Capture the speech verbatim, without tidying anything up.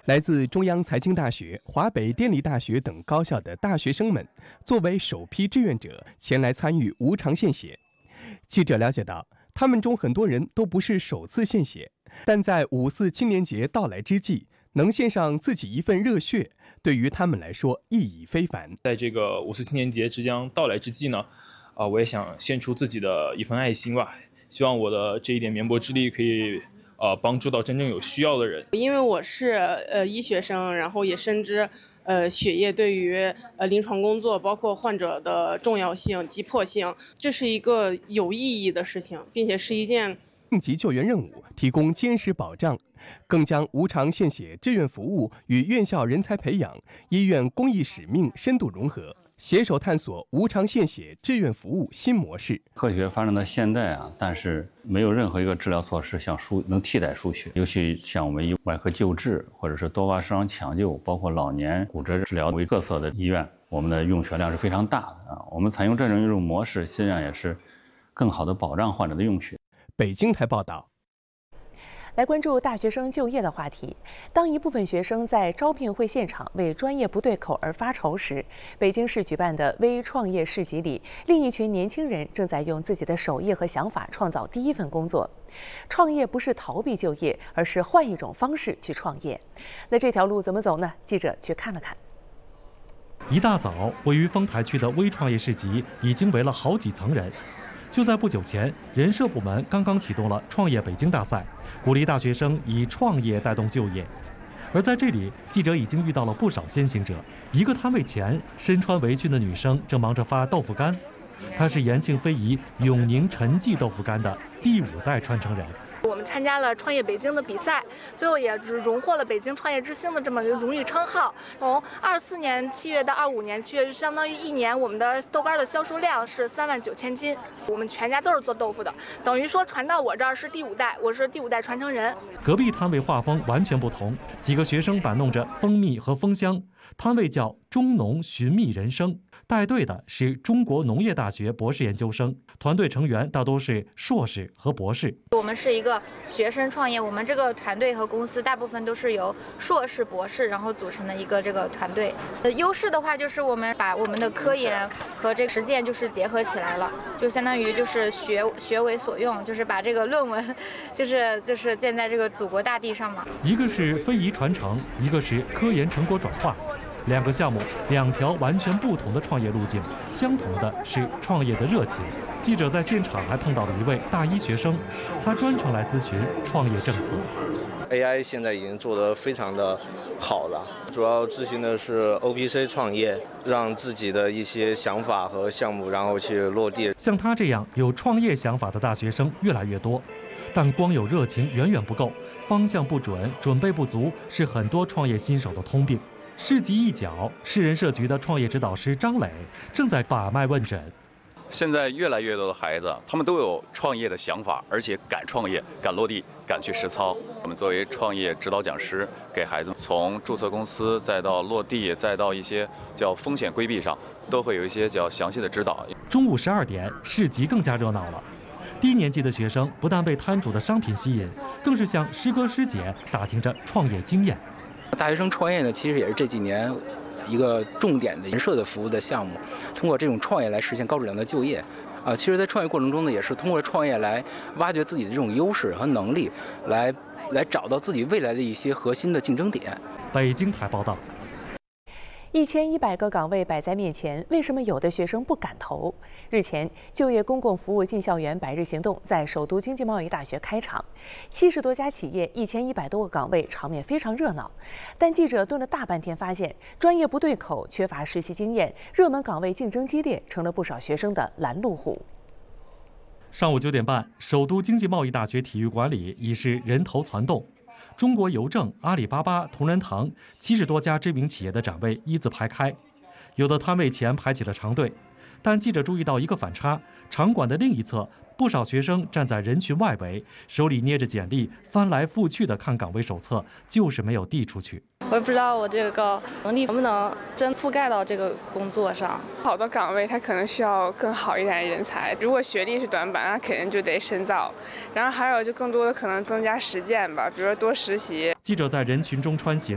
来自中央财经大学、华北电力大学等高校的大学生们，作为首批志愿者前来参与无偿献血。记者了解到，他们中很多人都不是首次献血，但在五四青年节到来之际，能献上自己一份热血，对于他们来说意义非凡。 在这个五四青年节即将到来之际呢，啊、呃，我也想献出自己的一份爱心吧，希望我的这一点绵薄之力可以。呃，帮助到真正有需要的人。 因为我是呃医学生，然后也深知呃血液对于呃临床工作，包括患者的重要性、急迫性，这是一个有意义的事情，并且是一件应急救援任务提供坚实保障，更将无偿献血志愿服务与院校人才培养、医院公益使命深度融合。携手探索无偿献血志愿服务新模式。 科学发展到现在啊，但是没有任何一个治疗措施像输能替代输血，尤其像我们外科救治或者是多发伤抢救，包括老年骨折治疗为各所的医院，我们的用血量是非常大的啊。我们采用这种一种模式，实际上也是更好的保障患者的用血。 北京台报道。 来关注大学生就业的话题。当一部分学生在招聘会现场为专业不对口而发愁时，北京市举办的微创业市集里，另一群年轻人正在用自己的手艺和想法创造第一份工作。创业不是逃避就业，而是换一种方式去创业。那这条路怎么走呢？记者去看了看。 一大早，位于丰台区的微创业市集已经围了好几层人。就在不久前，人社部门刚刚启动了创业北京大赛，鼓励大学生以创业带动就业。而在这里，记者已经遇到了不少先行者。一个摊位前，身穿围裙的女生正忙着发豆腐干，她是延庆非遗永宁陈记豆腐干的第五代传承人。 我们参加了创业北京的比赛，最后也荣获了北京创业之星的这么一个荣誉称号。从二四年七月到二五年七月，就相当于一年，我们的豆干的销售量是三万九千斤。我们全家都是做豆腐的，等于说传到我这儿是第五代，我是第五代传承人。 隔壁摊位画风完全不同，几个学生摆弄着蜂蜜和蜂香，摊位叫中农寻觅人生，带队的是中国农业大学博士研究生，团队成员大多是硕士和博士。 我们是一个学生创业，我们这个团队和公司大部分都是由硕士、博士然后组成的一个这个团队。呃，优势的话就是我们把我们的科研和这个实践就是结合起来了，就相当于就是学学为所用，就是把这个论文就是就是建在这个祖国大地上嘛。 一个是非遗传承，一个是科研成果转化。两个项目，两条完全不同的创业路径，相同的是创业的热情。记者在现场还碰到了一位大一学生，他专程来咨询创业政策。 A I 现在已经做得非常的好了，主要咨询的是 O P C 创业，让自己的一些想法和项目然后去落地。 像他这样有创业想法的大学生越来越多，但光有热情远远不够，方向不准，准备不足是很多创业新手的通病。市集一角，市人社局的创业指导师张磊正在把脉问诊。 现在越来越多的孩子，他们都有创业的想法，而且敢创业、敢落地、敢去实操。我们作为创业指导讲师，给孩子从注册公司，再到落地，再到一些叫风险规避上，都会有一些较详细的指导。 中午十二点，市集更加热闹了。低年级的学生不但被摊主的商品吸引，更是向师哥师姐打听着创业经验。 大学生创业呢，其实也是这几年一个重点的人社的服务的项目，通过这种创业来实现高质量的就业。啊，其实，在创业过程中呢，也是通过创业来挖掘自己的这种优势和能力，来来找到自己未来的一些核心的竞争点。 北京台报道。 一千一百个岗位摆在面前，为什么有的学生不敢投？日前，就业公共服务进校园百日行动在首都经济贸易大学开场，七十多家企业，一千一百多个岗位，场面非常热闹。但记者蹲了大半天，发现专业不对口，缺乏实习经验，热门岗位竞争激烈，成了不少学生的拦路虎。 上午九点半，首都经济贸易大学体育馆里已是人头攒动。中国邮政、阿里巴巴、同仁堂七十多家知名企业的展位一字排开，有的摊位前排起了长队。但记者注意到一个反差，场馆的另一侧，不少学生站在人群外围，手里捏着简历，翻来覆去的看岗位手册，就是没有递出去。 我也不知道我这个能力能不能真覆盖到这个工作上。 好多岗位它可能需要更好一点的人才，如果学历是短板，那肯定就得深造。然后还有就更多的可能增加实践吧，比如说多实习。 记者在人群中穿行，